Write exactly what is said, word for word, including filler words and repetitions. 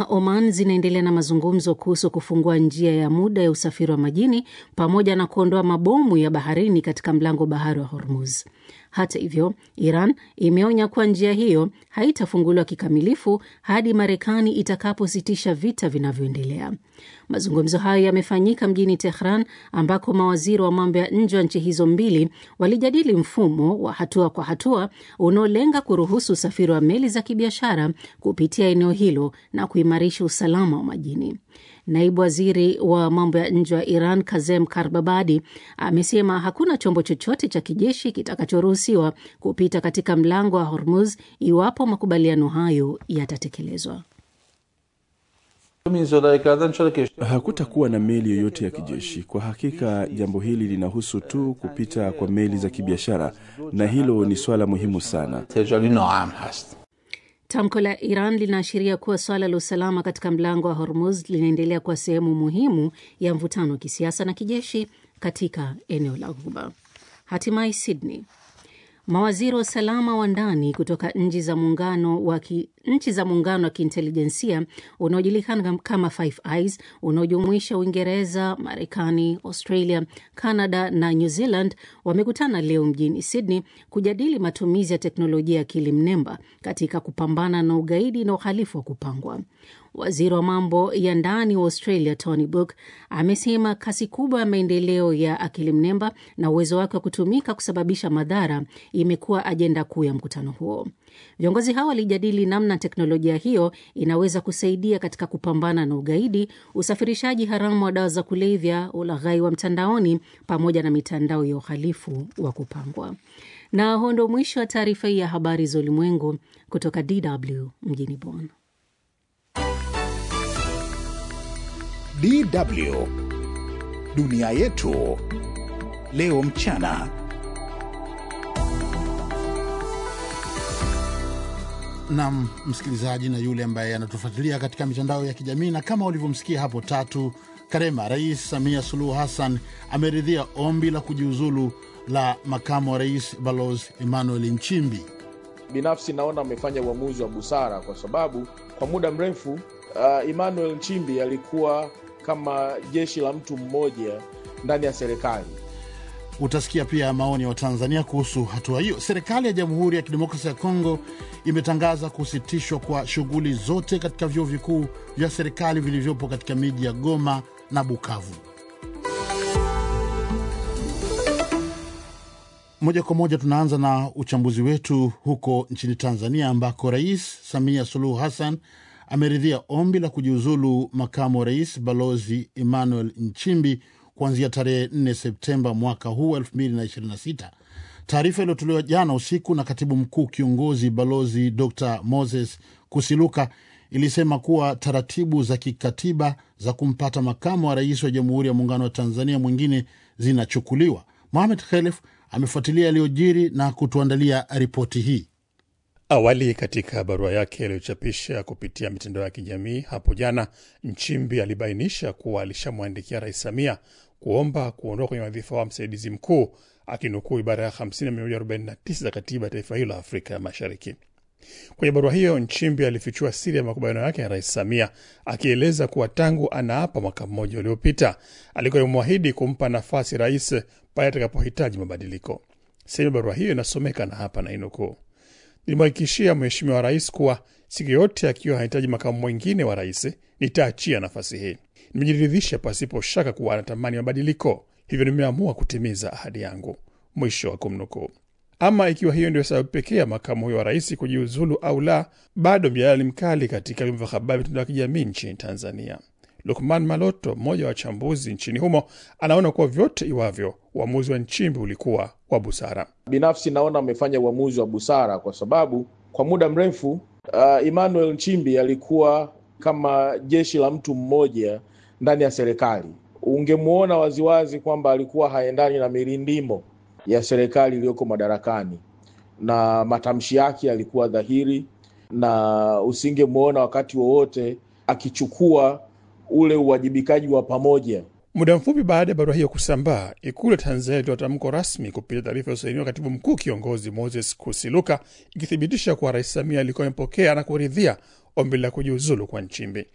Oman zinaendelea na mazungumzo kuhusu kufungua njia ya muda ya usafiri wa majini pamoja na kuondoa mabomu ya baharini katika mlango bahari wa Hormuz. Hata hivyo, Iran imeonya kuwa njia hiyo haitafunguliwa kikamilifu hadi Marekani itakapositisha vita vinavyoendelea. Mazungumzo hayo yamefanyika mjini Tehran, ambako mawaziri wa mambo ya nje wa nchi hizo mbili walijadili mfumo wa hatua kwa hatua unaolenga kuruhusu usafiri wa meli za kibiashara kupitia eneo hilo na kuimarisha usalama wa majini. Naibu waziri wa mambo ya nje wa Iran, Kazem Karbabadi, amesema hakuna chombo chochote cha kijeshi kitakachoruhusiwa kupita katika mlango wa Hormuz iwapo makubaliano hayo yatatekelezwa. Hakutakuwa na meli yoyote ya kijeshi. Kwa hakika jambo hili linahusu tu kupita kwa meli za kibiashara, na hilo ni swala muhimu sana. Tamko la Iran linaashiria kuwa swala la usalama katika mlango wa Hormuz linaendelea kuwa sehemu muhimu ya mvutano wa kisiasa na kijeshi katika eneo la Ghuba. Hatimaye Sydney. Mawaziri wa usalama wa ndani kutoka nchi za muungano wa ki, nchi za muungano wa kiintelijensia unaojulikana kama Five Eyes unaojumuisha Uingereza, Marekani, Australia, Canada na New Zealand wamekutana leo mjini Sydney kujadili matumizi ya teknolojia ya akili mnemba katika kupambana na ugaidi na uhalifu wa kupangwa. Waziri wa mambo ya ndani wa Australia Tony Burke amesema kasi kubwa ya maendeleo ya akili mnemba na uwezo wake wa kutumika kusababisha madhara imekuwa ajenda kuu ya mkutano huo. Viongozi hao walijadili namna teknolojia hiyo inaweza kusaidia katika kupambana na ugaidi, usafirishaji haramu wa dawa za kulevya, ulaghai wa mtandaoni pamoja na mitandao ya uhalifu wa kupangwa. Na huo ndio mwisho wa taarifa hii ya habari za ulimwengu kutoka D W mjini Bonn. D W Dunia yetu leo mchana. Na msikilizaji na yule ambaye anatufuatilia katika mitandao ya kijamii, na kama ulivyomsikia hapo Tatu Karema, Rais Samia Suluhu Hassan ameridhia ombi la kujiuzulu la makamu wa rais Balozi Emmanuel Nchimbi. Binafsi naona amefanya uamuzi wa busara, kwa sababu kwa muda mrefu uh, Emmanuel Nchimbi alikuwa kama jeshi la mtu mmoja ndani ya serikali. Utasikia pia maoni ya Watanzania kuhusu hatua hiyo. Serikali ya Jamhuri ya Kidemokrasia ya Kongo imetangaza kusitishwa kwa shughuli zote katika vyuo vikuu vya serikali vilivyopo katika miji ya Goma na Bukavu. Moja kwa moja tunaanza na uchambuzi wetu huko nchini Tanzania, ambako Rais Samia Suluhu Hassan ameridhia ombi la kujiuzulu makamu wa rais Balozi Emmanuel Nchimbi kuanzia tarehe nne Septemba mwaka huu elfu mbili na ishirini na sita. Taarifa iliyotolewa jana usiku na katibu mkuu kiongozi Balozi Doctor Moses Kusiluka ilisema kuwa taratibu za kikatiba za kumpata makamu wa rais wa Jamhuri ya Muungano wa Tanzania mwingine zinachukuliwa. Mohamed Khalif amefuatilia yaliyojiri na kutuandalia ripoti hii. Awali katika barua yake aliyochapisha kupitia mitandao ya kijamii hapo jana, Nchimbi alibainisha kuwa alishamwandikia Rais Samia kuomba kuondoka kwenye wadhifa wa msaidizi mkuu, akinukuu ibara ya hamsini na mia moja arobaini na tisa za katiba ya taifa hilo la Afrika ya Mashariki. Kwenye barua hiyo, Nchimbi alifichua siri ya makubaliano yake na Rais Samia, akieleza kuwa tangu anaapa mwaka mmoja uliopita alikuwa amemwahidi kumpa nafasi rais pale atakapohitaji mabadiliko. Sehemu barua hiyo inasomeka na hapa na inukuu: "Nilimhakikishia Mheshimiwa Rais kuwa siku yote akiwa anahitaji makamu mwingine wa rais, nitaachia nafasi hii. Nimejiridhisha pasipo shaka kuwa anatamani mabadiliko, hivyo nimeamua kutimiza ahadi yangu." Mwisho wa kumnukuu. Ama ikiwa hiyo ndio sababu pekee ya makamu huyo wa rais kujiuzulu au la, bado mjadala ni mkali katika vyombo vya habari na kijamii nchini Tanzania. Lukman Maloto, mmoja wa wachambuzi nchini humo, anaona kuwa vyote iwavyo uamuzi wa Nchimbi ulikuwa wa busara. Binafsi naona amefanya uamuzi wa busara, kwa sababu kwa muda mrefu uh, Emmanuel Nchimbi alikuwa kama jeshi la mtu mmoja ndani ya serikali. Ungemuona waziwazi kwamba alikuwa haendani na mirindimo ya serikali iliyoko madarakani, na matamshi yake yalikuwa dhahiri, na usingemuona wakati wowote akichukua ule uwajibikaji wa pamoja. Muda mfupi baada ya barua hiyo kusambaa, Ikulu ya Tanzania ilitoa tamko rasmi kupitia taarifa iliyosainiwa katibu mkuu kiongozi Moses Kusiluka, ikithibitisha kuwa Rais Samia alikuwa amepokea na kuridhia ombi la kujiuzulu kwa Nchimbi.